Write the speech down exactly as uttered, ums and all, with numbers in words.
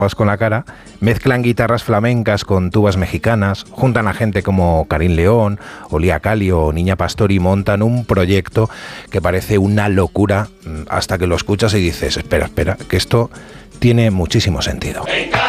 con la cara, mezclan guitarras flamencas con tubas mexicanas, juntan a gente como Karim León, o Lía Cali o Niña Pastor y montan un proyecto que parece una locura hasta que lo escuchas y dices, espera, espera, que esto tiene muchísimo sentido.